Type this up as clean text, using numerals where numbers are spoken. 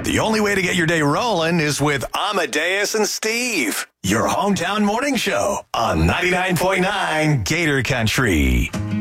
The only way to get your day rolling is with Amadeus and Steve, your hometown morning show on 99.9 Gator Country.